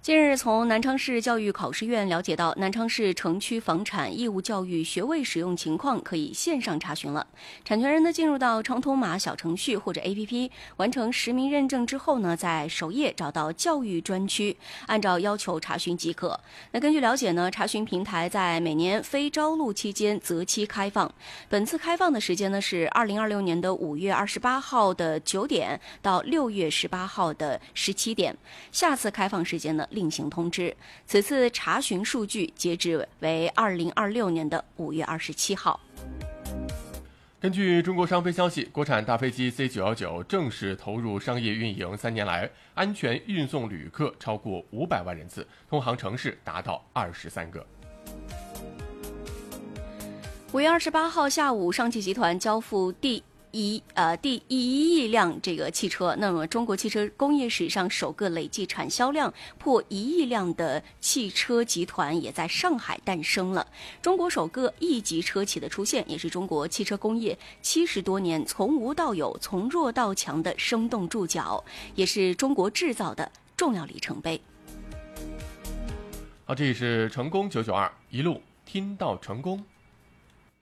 近日，从南昌市教育考试院了解到，南昌市城区房产义务教育学位使用情况可以线上查询了。产权人呢，进入到畅通码小程序或者 APP， 完成实名认证之后呢，在首页找到教育专区，按照要求查询即可。那根据了解呢，查询平台在每年非招录期间择期开放。本次开放的时间呢是2026年的5月28号的9点到6月18号的17点。下次开放时间呢，另行通知。此次查询数据截止为2026年的5月27号。 根据中国商飞消息，国产大飞机 C919 正式投入商业运营3年来，安全运送旅客超过500万人次，通航城市达到23个。 5月28号下午，上汽集团交付第1亿辆这个汽车，那么中国汽车工业史上首个累计产销量破1亿辆的汽车集团也在上海诞生了。中国首个1级车企的出现，也是中国汽车工业70多年从无到有、从弱到强的生动注脚，也是中国制造的重要里程碑。 好，这里是成功992，一路听到成功。